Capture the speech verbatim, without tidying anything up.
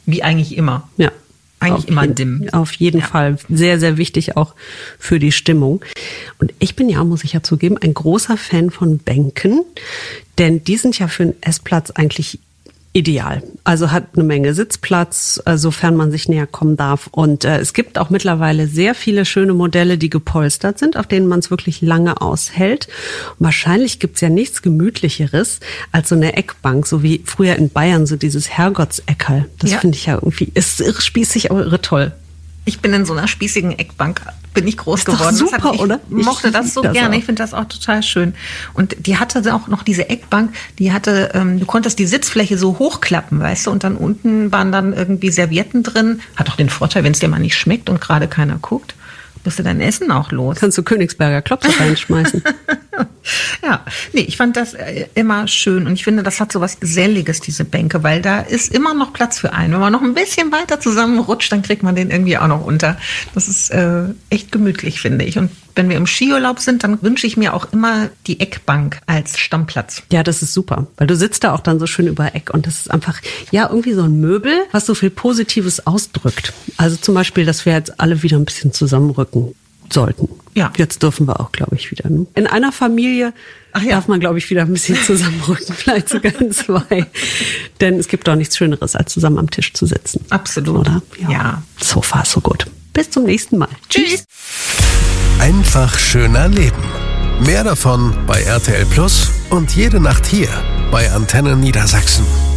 wie eigentlich immer. Ja. Eigentlich auf immer jeden, dimm. Auf jeden ja. Fall. Sehr, sehr wichtig auch für die Stimmung. Und ich bin ja, muss ich ja zugeben, ein großer Fan von Bänken. Denn die sind ja für einen Essplatz eigentlich ideal. Also hat eine Menge Sitzplatz, sofern man sich näher kommen darf. Und äh, es gibt auch mittlerweile sehr viele schöne Modelle, die gepolstert sind, auf denen man es wirklich lange aushält. Und wahrscheinlich gibt's ja nichts Gemütlicheres als so eine Eckbank, so wie früher in Bayern, so dieses Herrgottseckerl. Das ja. finde ich ja irgendwie, ist irre spießig, aber irre toll. Ich bin in so einer spießigen Eckbank, bin ich groß ist geworden. Doch super, das hat, ich oder? mochte ich das so das gerne. Auch. Ich finde das auch total schön. Und die hatte auch noch diese Eckbank, die hatte, ähm, du konntest die Sitzfläche so hochklappen, weißt du, und dann unten waren dann irgendwie Servietten drin. Hat auch den Vorteil, wenn es dir mal nicht schmeckt und gerade keiner guckt, bist du dein Essen auch los. Kannst du Königsberger Klopse reinschmeißen. Ja, nee, ich fand das immer schön und ich finde, das hat so was Geselliges, diese Bänke, weil da ist immer noch Platz für einen. Wenn man noch ein bisschen weiter zusammenrutscht, dann kriegt man den irgendwie auch noch unter. Das ist äh, echt gemütlich, finde ich. Und wenn wir im Skiurlaub sind, dann wünsche ich mir auch immer die Eckbank als Stammplatz. Ja, das ist super, weil du sitzt da auch dann so schön über Eck und das ist einfach, ja, irgendwie so ein Möbel, was so viel Positives ausdrückt. Also zum Beispiel, dass wir jetzt alle wieder ein bisschen zusammenrücken sollten. Ja. Jetzt dürfen wir auch, glaube ich, wieder. Ne? In einer Familie Ach ja. darf man, glaube ich, wieder ein bisschen zusammenrücken, vielleicht sogar in zwei. Denn es gibt doch nichts Schöneres, als zusammen am Tisch zu sitzen. Absolut. Oder? Ja. ja. So far, so gut. Bis zum nächsten Mal. Tschüss. Einfach schöner Leben. Mehr davon bei R T L Plus und jede Nacht hier bei Antenne Niedersachsen.